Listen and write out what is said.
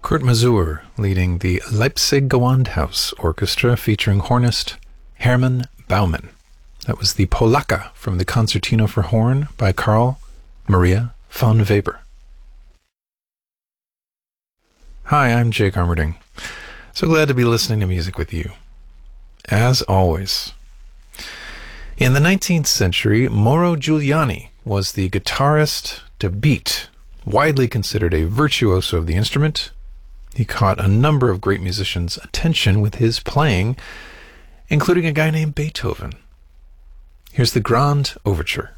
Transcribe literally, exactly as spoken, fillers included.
Kurt Masur leading the Leipzig Gewandhaus Orchestra featuring hornist Hermann Baumann. That was the Polacca from the Concertino for Horn by Carl Maria von Weber. Hi, I'm Jake Armerding. So glad to be listening to music with you. As always. In the nineteenth century, Mauro Giuliani was the guitarist to beat, widely considered a virtuoso of the instrument. He caught a number of great musicians' attention with his playing, including a guy named Beethoven. Here's the Grand Overture.